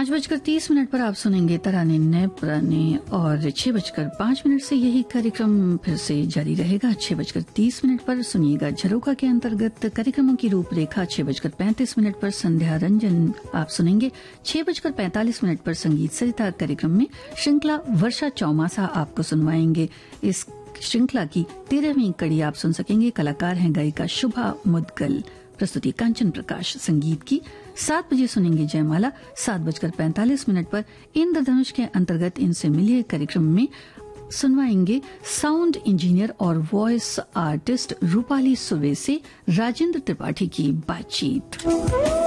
5:30 पर आप सुनेंगे तराने नए पुराने और 6:05 से यही कार्यक्रम फिर से जारी रहेगा। 6:30 पर सुनिएगा झरोका के अंतर्गत कार्यक्रमों की रूपरेखा। 6:35 पर संध्या रंजन आप सुनेंगे। 6:45 पर संगीत सरिता कार्यक्रम में श्रृंखला वर्षा चौमासा आपको सुनवाएंगे। इस श्रृंखला की 13वीं कड़ी आप सुन सकेंगे। कलाकार हैं गायिका शुभा मुदगल, प्रस्तुति कांचन प्रकाश। संगीत की 7 बजे सुनेंगे जयमाला। 7:45 पर इंद्रधनुष के अंतर्गत इनसे मिलिए कार्यक्रम में सुनवाएंगे साउंड इंजीनियर और वॉइस आर्टिस्ट रूपाली सुबे से राजेंद्र त्रिपाठी की बातचीत।